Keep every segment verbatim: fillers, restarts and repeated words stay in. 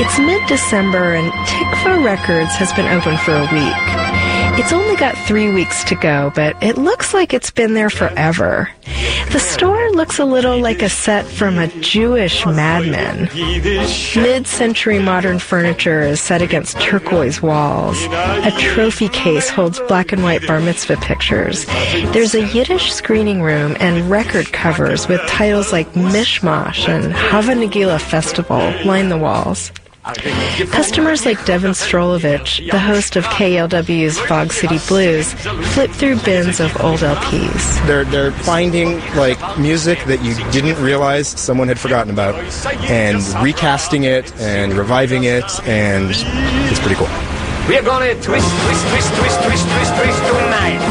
It's mid-December and Tikva Records has been open for a week. It's only got three weeks to go, but it looks like it's been there forever. The store looks a little like a set from a Jewish Mad Men. Mid-century modern furniture is set against turquoise walls. A trophy case holds black and white bar mitzvah pictures. There's a Yiddish screening room and record covers with titles like Mishmash and Hava Nagila Festival line the walls. Customers like Devin Strolovich, the host of K L W's Fog City Blues, flip through bins of old L Ps. They're they're finding like music that you didn't realize someone had forgotten about, and recasting it and reviving it, and it's pretty cool. We're gonna twist, twist, twist, twist, twist, twist, twist tonight.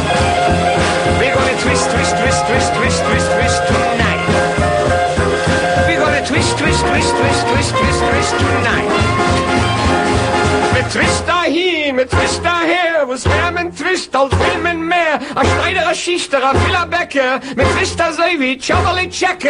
We're gonna twist, twist, twist, twist, twist, twist, twist tonight. We're gonna twist, twist, twist, twist, twist, twist, twist tonight. Mit Twist dahin, mit Twist daher, was wär mit Twist als Filmen mehr? A Schneider, a Schichter, a Villa Bäcker, mit Twist da sei wie Charlie Checker.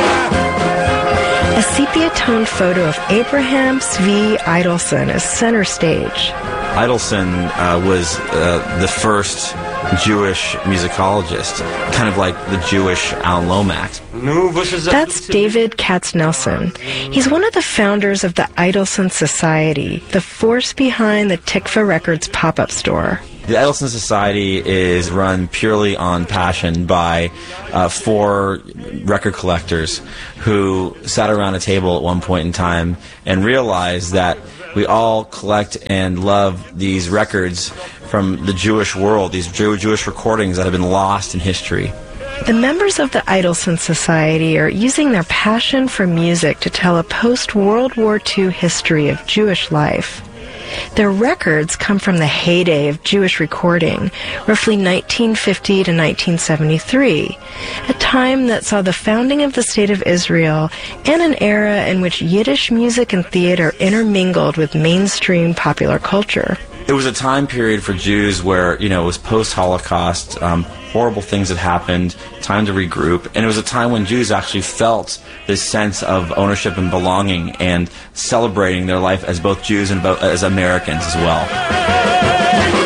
A sepia-toned photo of Abraham Zvi Idelson is center stage. Idelson uh, was uh, the first Jewish musicologist, kind of like the Jewish Alan Lomax. That's David Katz-Nelson. He's one of the founders of the Idelson Society, the force behind the Tikva Records pop-up store. The Idelson Society is run purely on passion by uh, four record collectors who sat around a table at one point in time and realized that we all collect and love these records from the Jewish world, these Jew- Jewish recordings that have been lost in history. The members of the Idelson Society are using their passion for music to tell a post-World War Two history of Jewish life. Their records come from the heyday of Jewish recording, roughly nineteen fifty to nineteen seventy-three, a time that saw the founding of the State of Israel and an era in which Yiddish music and theater intermingled with mainstream popular culture. It was a time period for Jews where, you know, it was post-Holocaust, um, horrible things had happened, time to regroup, and it was a time when Jews actually felt this sense of ownership and belonging and celebrating their life as both Jews and bo- as Americans as well.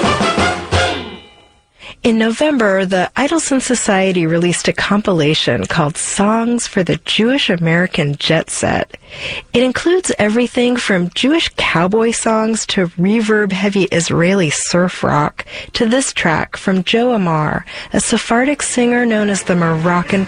In November, the Idelson Society released a compilation called Songs for the Jewish American Jet Set. It includes everything from Jewish cowboy songs to reverb-heavy Israeli surf rock to this track from Joe Amar, a Sephardic singer known as the Moroccan